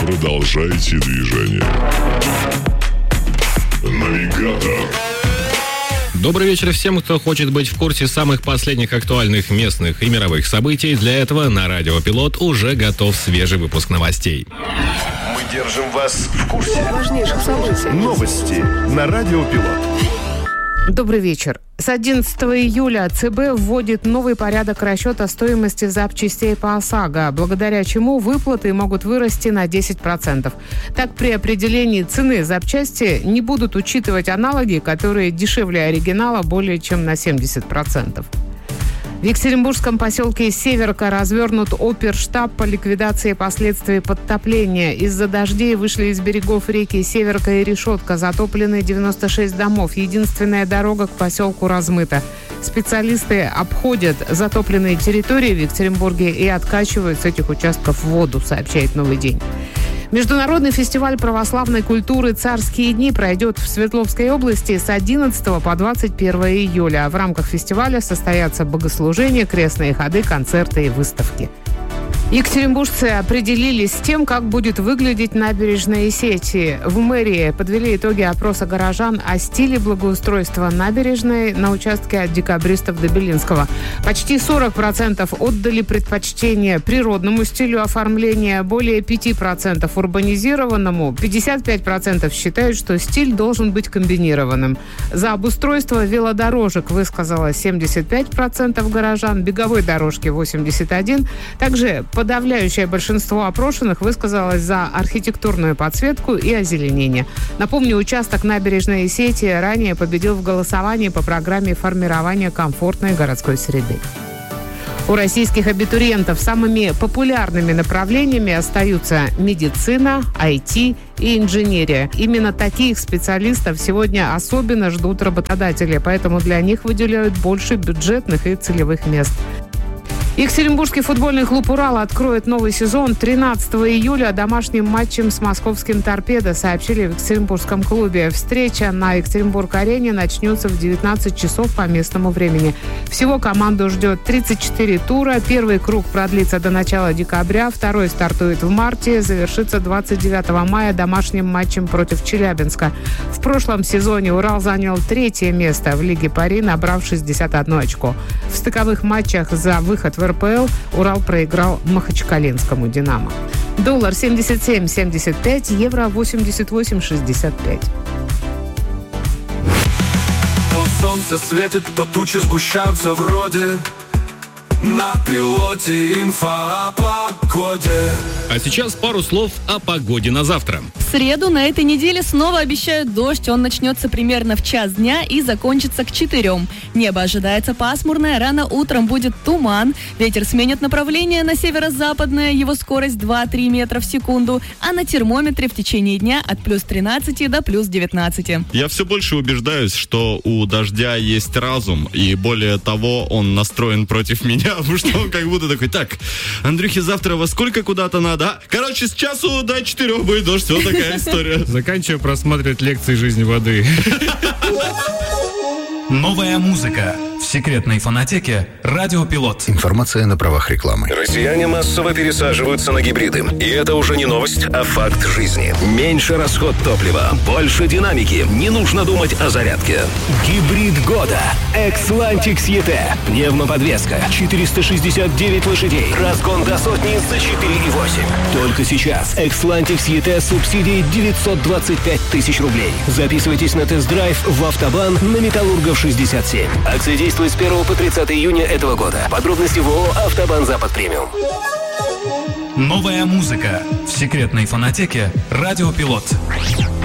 Продолжайте движение. Навигатор. Добрый вечер всем, кто хочет быть в курсе самых последних актуальных местных и мировых событий. Для этого на Радио Пилот уже готов свежий выпуск новостей. Мы держим вас в курсе важнейших событий. Новости на Радио Пилот. Добрый вечер. С 11 июля ЦБ вводит новый порядок расчета стоимости запчастей по ОСАГО, благодаря чему выплаты могут вырасти на 10%. Так, при определении цены запчасти не будут учитывать аналоги, которые дешевле оригинала более чем на 70%. В екатеринбургском поселке Северка развернут оперштаб по ликвидации последствий подтопления. Из-за дождей вышли из берегов реки Северка и Решетка. Затоплены 96 домов. Единственная дорога к поселку размыта. Специалисты обходят затопленные территории в Екатеринбурге и откачивают с этих участков воду, сообщает «Новый день». Международный фестиваль православной культуры «Царские дни» пройдет в Свердловской области с 11 по 21 июля. В рамках фестиваля состоятся богослужения, крестные ходы, концерты и выставки. Екатеринбуржцы определились с тем, как будет выглядеть набережная сети. В мэрии подвели итоги опроса горожан о стиле благоустройства набережной на участке от Декабристов до Белинского. Почти 40% отдали предпочтение природному стилю оформления, более 5% урбанизированному, 55% считают, что стиль должен быть комбинированным. За обустройство велодорожек высказалось 75% горожан, беговой дорожки 81%. Также подавляющее большинство опрошенных высказалось за архитектурную подсветку и озеленение. Напомню, участок набережной сети ранее победил в голосовании по программе формирования комфортной городской среды. У российских абитуриентов самыми популярными направлениями остаются медицина, IT и инженерия. Именно таких специалистов сегодня особенно ждут работодатели, поэтому для них выделяют больше бюджетных и целевых мест. Екатеринбургский футбольный клуб «Урал» откроет новый сезон 13 июля домашним матчем с московским «Торпедо», сообщили в Екатеринбургском клубе. Встреча на Екатеринбург-арене начнется в 19 часов по местному времени. Всего команду ждет 34 тура. Первый круг продлится до начала декабря, второй стартует в марте, завершится 29 мая домашним матчем против Челябинска. В прошлом сезоне «Урал» занял 3-е место в Лиге Пари, набрав 61 очко. В стыковых матчах за выход в РПЛ «Урал» проиграл Махачкалинскому «Динамо». Доллар 77.75, евро 88.65. То солнце светит, то тучи сгущаются вроде. На пилоте инфа о погоде. А сейчас пару слов о погоде на завтра. В среду на этой неделе снова обещают дождь. Он начнется примерно в 1 дня и закончится к 4. Небо ожидается пасмурное, рано утром будет туман. Ветер сменит направление на северо-западное, его скорость 2-3 метра в секунду. А на термометре в течение дня от плюс 13 до плюс 19. Я все больше убеждаюсь, что у дождя есть разум. И более того, он настроен против меня, потому что он как будто такой: так, Андрюхе завтра во сколько куда-то надо? Короче, с часу до 4 будет дождь. Вот такая история. Заканчиваю просматривать лекции жизни воды. Новая музыка в секретной фонотеке «Радио Пилот». Информация на правах рекламы. Россияне массово пересаживаются на гибриды. И это уже не новость, а факт жизни. Меньше расход топлива, больше динамики. Не нужно думать о зарядке. Гибрид года. Xlantics ET. Пневмоподвеска. 469 лошадей. Разгон до сотни за 4,8. Только сейчас. Xlantics ET с субсидией 925 тысяч рублей. Записывайтесь на тест-драйв в «Автобан» на Металлургов 67. Акция действует с 1 по 30 июня этого года. Подробности в ООО «Автобан Запад Премиум». Новая музыка в секретной фонотеке «Радио Пилот».